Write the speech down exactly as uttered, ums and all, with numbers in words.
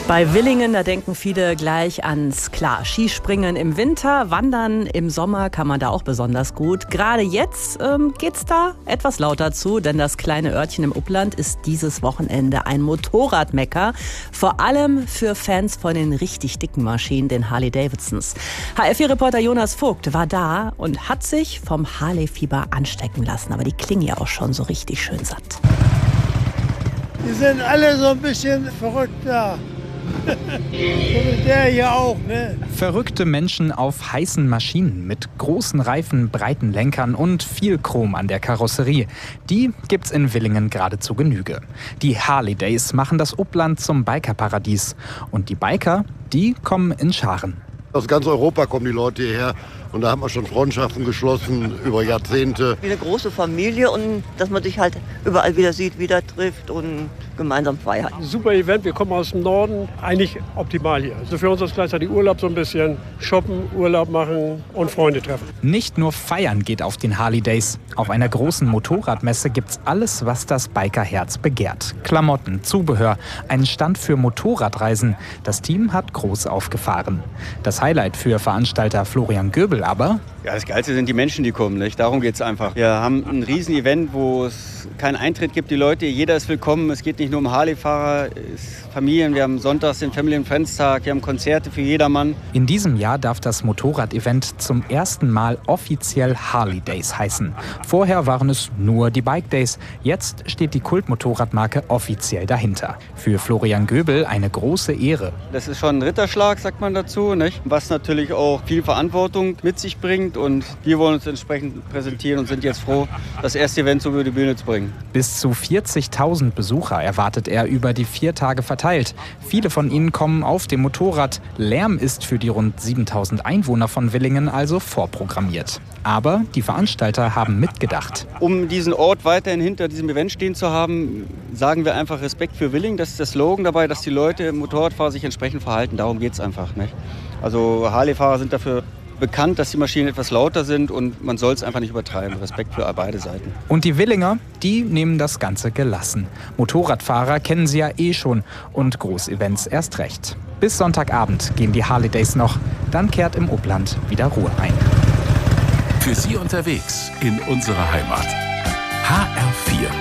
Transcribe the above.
Bei Willingen, da denken viele gleich ans klar Skispringen im Winter, Wandern im Sommer kann man da auch besonders gut. Gerade jetzt ähm, geht's da etwas lauter zu, denn das kleine Örtchen im Upland ist dieses Wochenende ein Motorradmecker. Vor allem für Fans von den richtig dicken Maschinen, den Harley-Davidsons. H R vier-Reporter Jonas Vogt war da und hat sich vom Harley-Fieber anstecken lassen. Aber die klingen ja auch schon so richtig schön satt. Die sind alle so ein bisschen verrückt da. So wie der hier auch, ne? Verrückte Menschen auf heißen Maschinen mit großen Reifen, breiten Lenkern und viel Chrom an der Karosserie. Die gibt's in Willingen gerade zu Genüge. Die Harley Days machen das Upland zum Bikerparadies. Und die Biker, die kommen in Scharen. Aus ganz Europa kommen die Leute hierher und da haben wir schon Freundschaften geschlossen über Jahrzehnte. Wie eine große Familie und dass man sich halt überall wieder sieht, wieder trifft und gemeinsam feiert. Super Event, wir kommen aus dem Norden, eigentlich optimal hier. Also für uns ist gleichzeitig Urlaub so ein bisschen, shoppen, Urlaub machen und Freunde treffen. Nicht nur feiern geht auf den Harley Days. Auf einer großen Motorradmesse gibt's alles, was das Bikerherz begehrt. Klamotten, Zubehör, einen Stand für Motorradreisen. Das Team hat groß aufgefahren. Das Highlight für Veranstalter Florian Göbel aber: Ja, das Geilste sind die Menschen, die kommen, nicht? Darum geht es einfach. Wir haben ein Riesen-Event, wo es keinen Eintritt gibt. Die Leute, jeder ist willkommen. Es geht nicht nur um Harley-Fahrer, es ist Familien. Wir haben sonntags den Family and Friends Tag. Wir haben Konzerte für jedermann. In diesem Jahr darf das Motorrad-Event zum ersten Mal offiziell Harley Days heißen. Vorher waren es nur die Bike Days. Jetzt steht die Kultmotorradmarke offiziell dahinter. Für Florian Göbel eine große Ehre. Das ist schon ein Ritterschlag, sagt man dazu, nicht? Was natürlich auch viel Verantwortung mit sich bringt. Und wir wollen uns entsprechend präsentieren und sind jetzt froh, das erste Event so über die Bühne zu bringen. Bis zu vierzigtausend Besucher erwartet er über die vier Tage verteilt. Viele von ihnen kommen auf dem Motorrad. Lärm ist für die rund siebentausend Einwohner von Willingen also vorprogrammiert. Aber die Veranstalter haben mitgedacht. Um diesen Ort weiterhin hinter diesem Event stehen zu haben, sagen wir einfach Respekt für Willingen. Das ist der Slogan dabei, dass die Leute, Motorradfahrer, sich entsprechend verhalten. Darum geht es einfach, nicht? Also Harley-Fahrer sind dafür bekannt, dass die Maschinen etwas lauter sind und man soll es einfach nicht übertreiben. Respekt für beide Seiten. Und die Willinger, die nehmen das Ganze gelassen. Motorradfahrer kennen sie ja eh schon und Großevents erst recht. Bis Sonntagabend gehen die Harley Days noch, dann kehrt im Upland wieder Ruhe ein. Für Sie unterwegs in unserer Heimat. H R vier.